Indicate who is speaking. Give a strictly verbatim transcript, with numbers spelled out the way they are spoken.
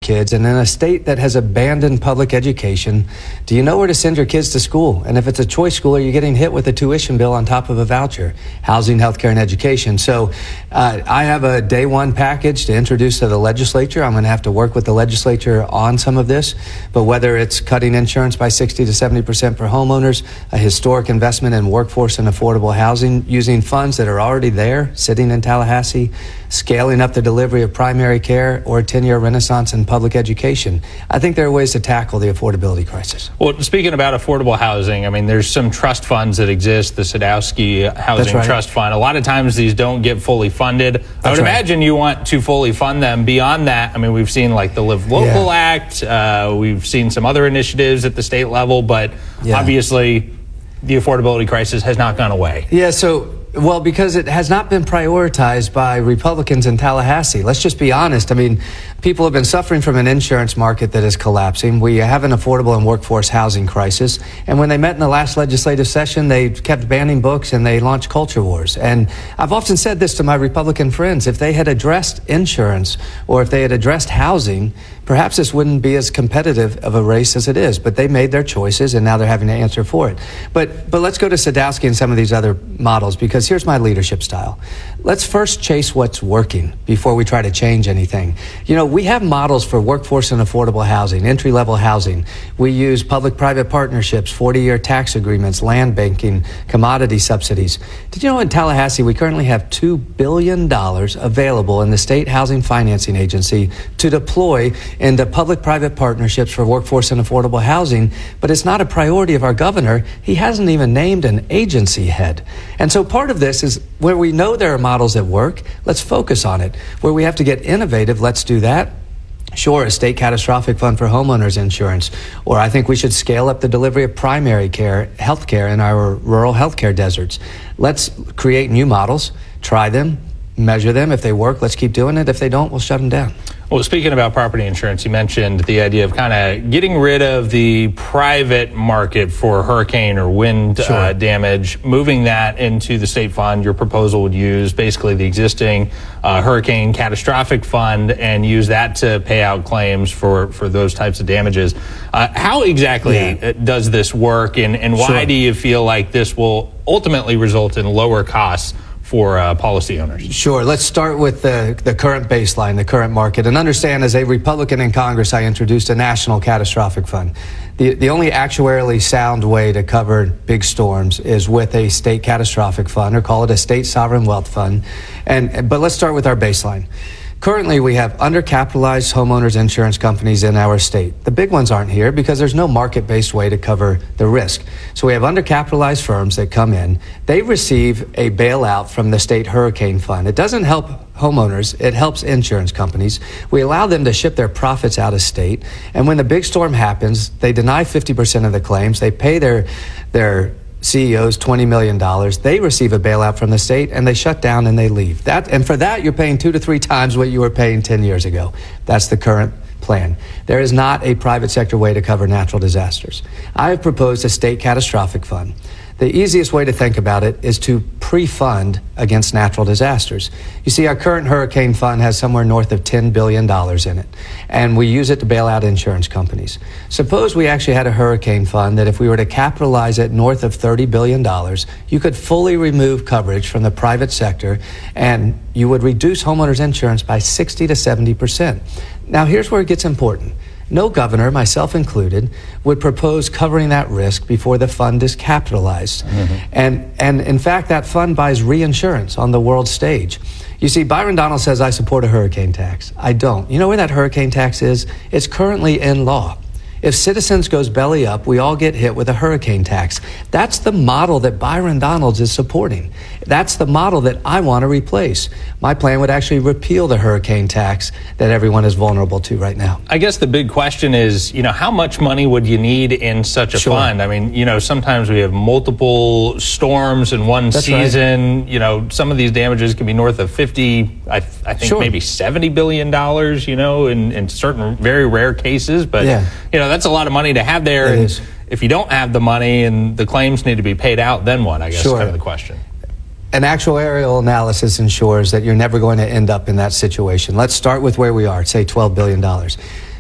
Speaker 1: kids, and in a state that has abandoned public education, do you know where to send your kids to school? And if it's a choice school, are you getting hit with a tuition bill on top of a voucher? Housing, healthcare, and education. So uh, I have a day one package to introduce to the legislature. I'm going to have to work with the legislature on some of this, but whether it's cutting insurance by sixty to seventy percent for homeowners, a historic investment in workforce and affordable housing, using funds that are already there, sitting in Tallahassee, scaling up the delivery of primary care, or a ten-year renaissance in public education. I think there are ways to tackle the affordability crisis.
Speaker 2: Well, speaking about affordable housing, I mean, there's some trust funds that exist, the Sadowski Housing
Speaker 1: right.
Speaker 2: Trust Fund. A lot of times these don't get fully funded.
Speaker 1: That's
Speaker 2: I would
Speaker 1: right.
Speaker 2: imagine you want to fully fund them. Beyond that, I mean, we've seen like the Live Local
Speaker 1: yeah.
Speaker 2: Act. Uh, we've seen some other initiatives at the state level, but yeah. obviously the affordability crisis has not gone away.
Speaker 1: Yeah, so well, because it has not been prioritized by Republicans in Tallahassee. Let's just be honest. I mean, people have been suffering from an insurance market that is collapsing. We have an affordable and workforce housing crisis. And when they met in the last legislative session, they kept banning books and they launched culture wars. And I've often said this to my Republican friends. If they had addressed insurance or if they had addressed housing, perhaps this wouldn't be as competitive of a race as it is. But they made their choices and now they're having to answer for it. But, but let's go to Sadowski and some of these other models, because here's my leadership style. Let's first chase what's working before we try to change anything. You know, we have models for workforce and affordable housing, entry-level housing. We use public-private partnerships, forty-year tax agreements, land banking, commodity subsidies. Did you know in Tallahassee we currently have two billion dollars available in the State Housing Financing Agency to deploy into public-private partnerships for workforce and affordable housing, but it's not a priority of our governor. He hasn't even named an agency head. And so part of this is where we know there are models that work, let's focus on it. Where we have to get innovative, let's do that. Sure, a state catastrophic fund for homeowners insurance, or I think we should scale up the delivery of primary care, health care in our rural healthcare deserts. Let's create new models, try them, measure them. If they work, let's keep doing it. If they don't, we'll shut them down.
Speaker 2: Well, speaking about property insurance, you mentioned the idea of kind of getting rid of the private market for hurricane or wind
Speaker 1: sure.
Speaker 2: uh, damage, moving that into the state fund. Your proposal would use basically the existing uh, hurricane catastrophic fund and use that to pay out claims for, for those types of damages. Uh, how exactly yeah. does this work, and, and why
Speaker 1: sure.
Speaker 2: do you feel like this will ultimately result in lower costs for uh, policy owners?
Speaker 1: Sure. Let's start with the, the current baseline, the current market. And understand, as a Republican in Congress, I introduced a national catastrophic fund. The, the only actuarially sound way to cover big storms is with a state catastrophic fund, or call it a state sovereign wealth fund. And But let's start with our baseline. Currently, we have undercapitalized homeowners insurance companies in our state. The big ones aren't here because there's no market-based way to cover the risk. So we have undercapitalized firms that come in. They receive a bailout from the state hurricane fund. It doesn't help homeowners. It helps insurance companies. We allow them to ship their profits out of state. And when the big storm happens, they deny fifty percent of the claims. They pay their their C E Os twenty million dollars. They receive a bailout from the state and they shut down and they leave. That, and for that, you're paying two to three times what you were paying ten years ago. That's the current plan. There is not a private sector way to cover natural disasters. I have proposed a state catastrophic fund. The easiest way to think about it is to pre-fund against natural disasters. You see, our current hurricane fund has somewhere north of ten billion dollars in it, and we use it to bail out insurance companies. Suppose we actually had a hurricane fund that if we were to capitalize it north of thirty billion dollars, you could fully remove coverage from the private sector, and you would reduce homeowners insurance by sixty to seventy percent. Now, here's where it gets important. No governor, myself included, would propose covering that risk before the fund is capitalized. Mm-hmm. And, and in fact, that fund buys reinsurance on the world stage. You see, Byron Donald says, I support a hurricane tax. I don't. You know where that hurricane tax is? It's currently in law. If Citizens goes belly up, we all get hit with a hurricane tax. That's the model that Byron Donalds is supporting. That's the model that I want to replace. My plan would actually repeal the hurricane tax that everyone is vulnerable to right now.
Speaker 2: I guess the big question is, you know, how much money would you need in such a
Speaker 1: sure.
Speaker 2: fund? I mean, you know, sometimes we have multiple storms in one
Speaker 1: That's
Speaker 2: season.
Speaker 1: Right.
Speaker 2: You know, some of these damages can be north of fifty, I, I think
Speaker 1: sure.
Speaker 2: maybe seventy billion dollars, you know, in, in certain very rare cases. But,
Speaker 1: yeah.
Speaker 2: you know, that's a lot of money to have there.
Speaker 1: It
Speaker 2: and
Speaker 1: is.
Speaker 2: If you don't have the money and the claims need to be paid out, then what? I guess
Speaker 1: sure.
Speaker 2: is kind of the question.
Speaker 1: An actuarial analysis ensures that you're never going to end up in that situation. Let's start with where we are, say twelve billion dollars.